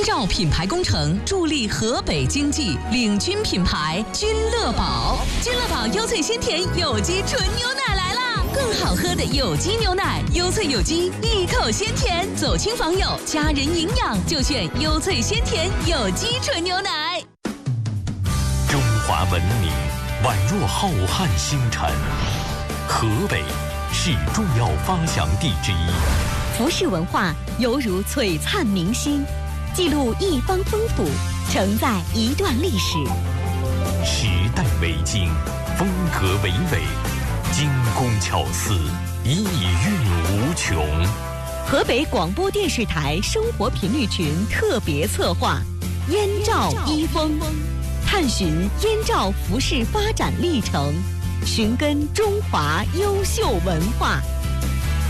燕赵品牌工程助力河北经济，领军品牌君乐宝。君乐宝优萃鲜甜有机纯牛奶来啦！更好喝的有机牛奶，优萃有机，一口鲜甜，走亲访友，家人营养就选优萃鲜甜有机纯牛奶。 中华文明宛若浩瀚星辰，河北是重要发祥地之一。 服饰文化犹如璀璨明星，记录一方风土，承载一段历史。 时代为经，风格娓娓，精工巧思，意蕴无穷。 河北广播电视台生活频率群特别策划《燕赵一风》，探寻燕赵服饰发展历程，寻根中华优秀文化。